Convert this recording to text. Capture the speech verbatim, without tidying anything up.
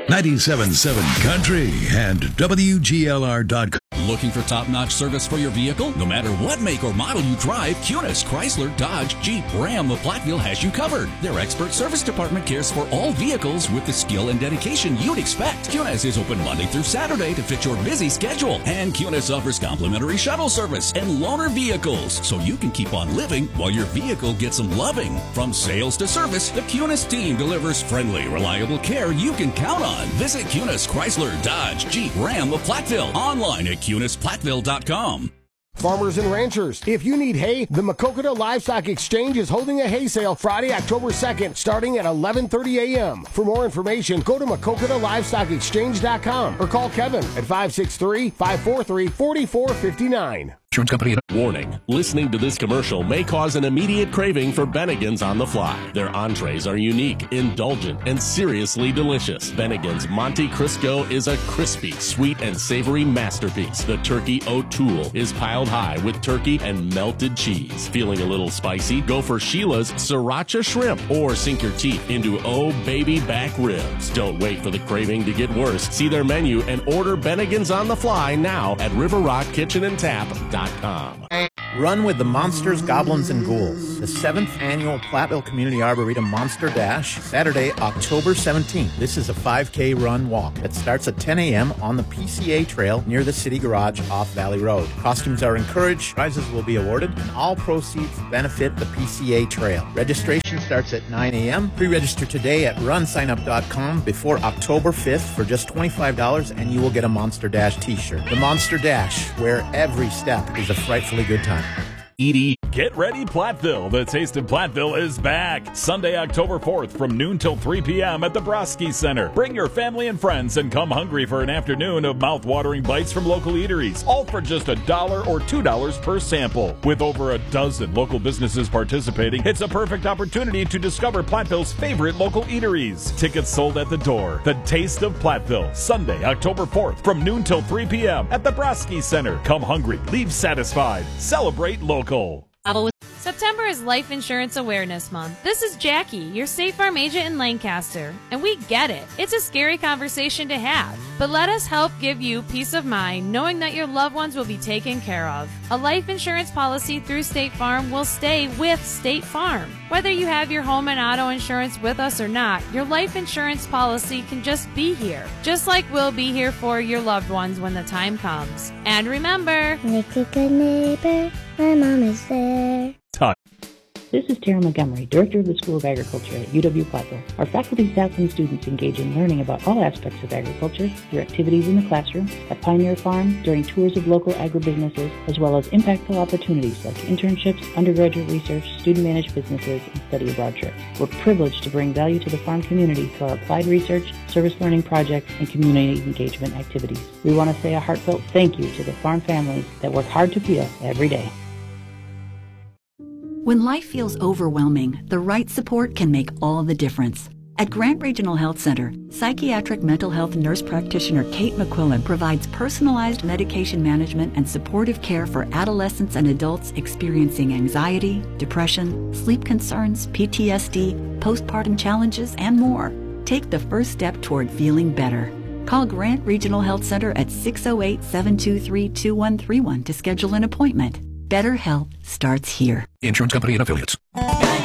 ninety-seven point seven Country and W G L R dot com. Looking for top-notch service for your vehicle? No matter what make or model you drive, Kunis, Chrysler, Dodge, Jeep, Ram, of Platteville has you covered. Their expert service department cares for all vehicles with the skill and dedication you'd expect. Kunis is open Monday through Saturday to fit your busy schedule. And Kunis offers complimentary shuttle service and loaner vehicles, so you can keep on living while your vehicle gets some loving. From sales to service, the Kunis team delivers friendly, reliable care you can count on. Visit Kunis, Chrysler, Dodge, Jeep, Ram of Platteville online at Kunis Platteville dot com. Farmers and ranchers, if you need hay, the Maquoketa Livestock Exchange is holding a hay sale Friday, October second, starting at eleven thirty a.m. For more information, go to Maquoketa Livestock Exchange dot com or call Kevin at five six three, five four three, four four five nine. Insurance company. Warning, listening to this commercial may cause an immediate craving for Bennigan's on the fly. Their entrees are unique, indulgent, and seriously delicious. Bennigan's Monte Cristo is a crispy, sweet, and savory masterpiece. The turkey O'Toole is piled high with turkey and melted cheese. Feeling a little spicy? Go for Sheila's Sriracha Shrimp or sink your teeth into Oh Baby Back Ribs. Don't wait for the craving to get worse. See their menu and order Bennigan's on the fly now at River Rock Kitchen and Tap dot com. Run with the Monsters, Goblins, and Ghouls. The seventh annual Platteville Community Arboretum Monster Dash, Saturday, October seventeenth. This is a five K run walk that starts at ten a.m. on the P C A Trail near the City Garage off Valley Road. Costumes are encouraged, prizes will be awarded, and all proceeds benefit the P C A Trail. Registration starts at nine a.m. Pre-register today at run sign up dot com before October fifth for just twenty-five dollars, and you will get a Monster Dash t-shirt. The Monster Dash, where every step is a frightfully good time. Edie. Get ready, Platteville. The Taste of Platteville is back. Sunday, October fourth from noon till three p.m. at the Broski Center. Bring your family and friends and come hungry for an afternoon of mouth-watering bites from local eateries, all for just a dollar or two dollars per sample. With over a dozen local businesses participating, it's a perfect opportunity to discover Platteville's favorite local eateries. Tickets sold at the door. The Taste of Platteville, Sunday, October fourth from noon till three p.m. at the Broski Center. Come hungry, leave satisfied. Celebrate local. September is Life Insurance Awareness Month. This is Jackie, your State Farm agent in Lancaster, and we get it. It's a scary conversation to have, but let us help give you peace of mind knowing that your loved ones will be taken care of. A life insurance policy through State Farm will stay with State Farm. Whether you have your home and auto insurance with us or not, your life insurance policy can just be here, just like we'll be here for your loved ones when the time comes. And remember, like a good neighbor, my mom is there. Talk. This is Tara Montgomery, Director of the School of Agriculture at U W-Platteville. Our faculty, staff, and students engage in learning about all aspects of agriculture through activities in the classroom, at Pioneer Farm, during tours of local agribusinesses, as well as impactful opportunities like internships, undergraduate research, student-managed businesses, and study abroad trips. We're privileged to bring value to the farm community through our applied research, service learning projects, and community engagement activities. We want to say a heartfelt thank you to the farm families that work hard to feed us every day. When life feels overwhelming, the right support can make all the difference. At Grant Regional Health Center, psychiatric mental health nurse practitioner Kate McQuillan provides personalized medication management and supportive care for adolescents and adults experiencing anxiety, depression, sleep concerns, P T S D, postpartum challenges, and more. Take the first step toward feeling better. Call Grant Regional Health Center at six oh eight, seven two three, two one three one to schedule an appointment. Better health starts here. Insurance company and affiliates.